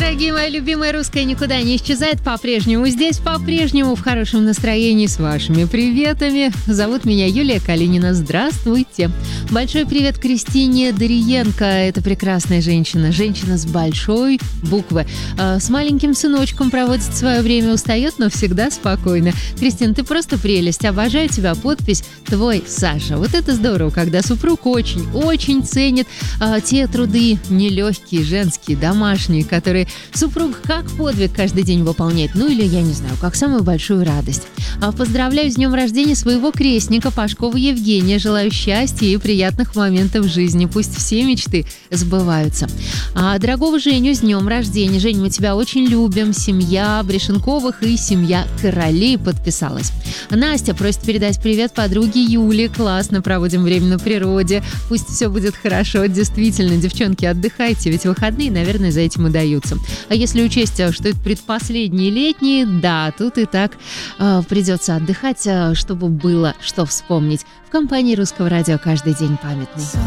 дорогие мои любимые, русская никуда не исчезает, по-прежнему здесь, по-прежнему в хорошем настроении с вашими приветами. Зовут меня Юлия Калинина. Здравствуйте. Большой привет Кристине Дариенко. Это прекрасная женщина. Женщина с большой буквы. С маленьким сыночком проводит свое время, устает, но всегда спокойно. Кристина, ты просто прелесть. Обожаю тебя. Подпись «Твой Саша». Вот это здорово, когда супруг очень ценит те труды нелегкие, женские, домашние, которые супруг как подвиг каждый день выполняет. Ну или, я не знаю, как самую большую радость. Поздравляю с днем рождения своего крестника Пашкова Евгения. Желаю счастья и приятных моментов в жизни. Пусть все мечты сбываются. Дорогого Женю с днем рождения. Жень, мы тебя очень любим. Семья Брешенковых и семья Королей подписалась. Настя просит передать привет подруге Юле. Классно проводим время на природе. Пусть все будет хорошо. Действительно, девчонки, отдыхайте, ведь выходные, наверное, за этим и даются. А если учесть, что это предпоследние летние, да, тут и так придется отдыхать, чтобы было что вспомнить. В компании Русского радио каждый день памятный.